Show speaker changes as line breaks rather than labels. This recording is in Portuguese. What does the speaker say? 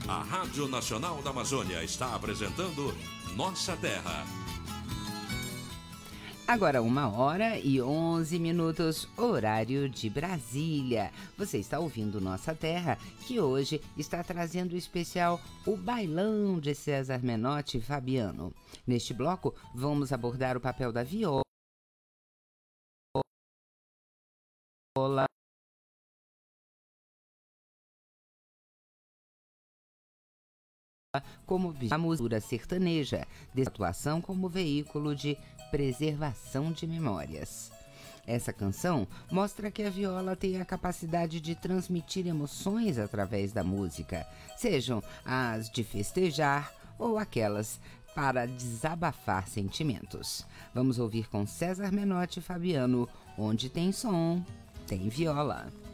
A Rádio Nacional da Amazônia está apresentando Nossa Terra.
Agora 1h11, horário de Brasília. Você está ouvindo Nossa Terra, que hoje está trazendo o especial O Bailão de César Menotti e Fabiano. Neste bloco, vamos abordar o papel da viola como a música sertaneja, de atuação como veículo de preservação de memórias. Essa canção mostra que a viola tem a capacidade de transmitir emoções através da música, sejam as de festejar ou aquelas para desabafar sentimentos. Vamos ouvir com César Menotti e Fabiano, Onde tem som, tem viola.